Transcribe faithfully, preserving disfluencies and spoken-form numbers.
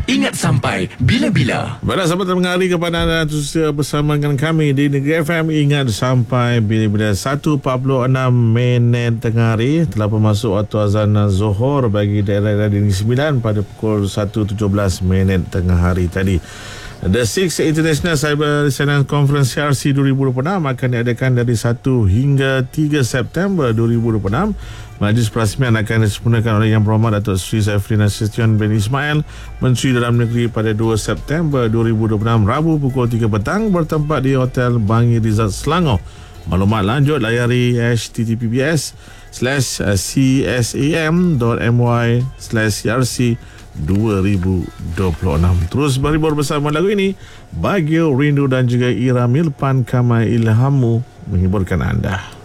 ingat sampai bila-bila. Baiklah sahabat mengari kepada anda terus bersama dengan kami di Negeri F M. Ingat sampai bila-bila. Satu empat puluh enam minit tengah hari telah masuk waktu azan Zuhur bagi daerah-daerah di Negeri Sembilan pada pukul satu tujuh belas minit tengah hari tadi. The Sixth International Cyber Resilience Conference C R C dua ribu dua puluh enam akan diadakan dari satu hingga tiga September dua ribu dua puluh enam. Majlis perasmian akan disempurnakan oleh Yang Berhormat Datuk Seri Saifuddin Nasution bin Ismail, Menteri Dalam Negeri, pada dua September dua ribu dua puluh enam, Rabu pukul tiga petang, bertempat di Hotel Bangi Rizal, Selangor. Maklumat lanjut layari h t t p s s slash c s a m dot m y slash c r c dua ribu dua puluh enam. Terus berhibur bersama lagu ini, Bagio Rindu dan juga Ira Milpan Kamai Ilhamu menghiburkan anda.